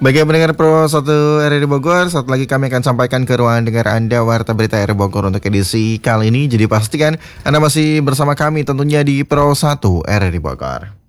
Bagi pendengar Pro 1 RRI Bogor, saat lagi kami akan sampaikan ke ruangan dengar Anda Warta Berita RRI Bogor untuk edisi kali ini. Jadi pastikan Anda masih bersama kami tentunya di Pro 1 RRI Bogor.